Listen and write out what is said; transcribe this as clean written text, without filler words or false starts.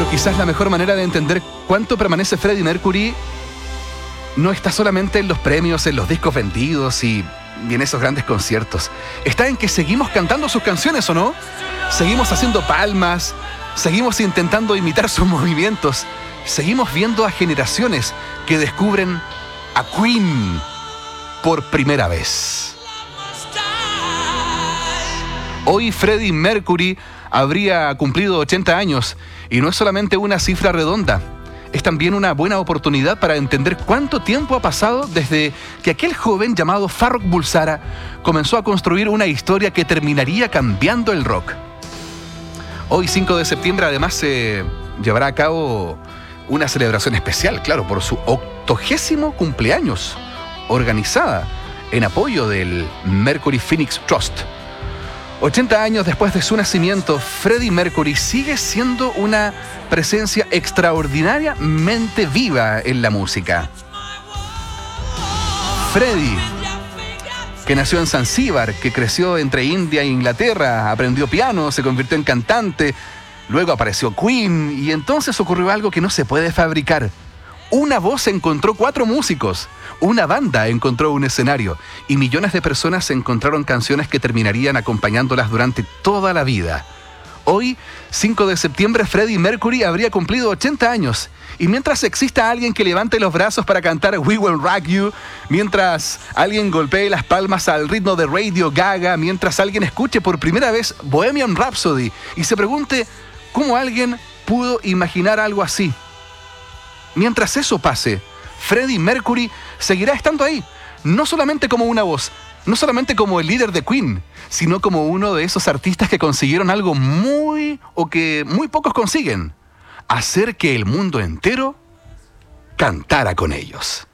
Pero quizás la mejor manera de entender cuánto permanece Freddie Mercury no está solamente en los premios, en los discos vendidos y en esos grandes conciertos. Está en que seguimos cantando sus canciones, ¿o no? Seguimos haciendo palmas, seguimos intentando imitar sus movimientos, seguimos viendo a generaciones que descubren a Queen por primera vez. Hoy Freddie Mercury habría cumplido 80 años y no es solamente una cifra redonda. Es también una buena oportunidad para entender cuánto tiempo ha pasado desde que aquel joven llamado Farrokh Bulsara comenzó a construir una historia que terminaría cambiando el rock. Hoy, 5 de septiembre, además se llevará a cabo una celebración especial, claro, por su 80º cumpleaños, organizada en apoyo del Mercury Phoenix Trust. 80 años después de su nacimiento, Freddie Mercury sigue siendo una presencia extraordinariamente viva en la música. Freddie, que nació en Zanzíbar, que creció entre India e Inglaterra, aprendió piano, se convirtió en cantante, luego apareció Queen y entonces ocurrió algo que no se puede fabricar. Una voz encontró 4 músicos, una banda encontró un escenario y millones de personas encontraron canciones que terminarían acompañándolas durante toda la vida. Hoy, 5 de septiembre, Freddie Mercury habría cumplido 80 años. Y mientras exista alguien que levante los brazos para cantar We Will Rock You, mientras alguien golpee las palmas al ritmo de Radio Gaga, mientras alguien escuche por primera vez Bohemian Rhapsody y se pregunte cómo alguien pudo imaginar algo así. Mientras eso pase, Freddie Mercury seguirá estando ahí, no solamente como una voz, no solamente como el líder de Queen, sino como uno de esos artistas que consiguieron algo que muy pocos consiguen: hacer que el mundo entero cantara con ellos.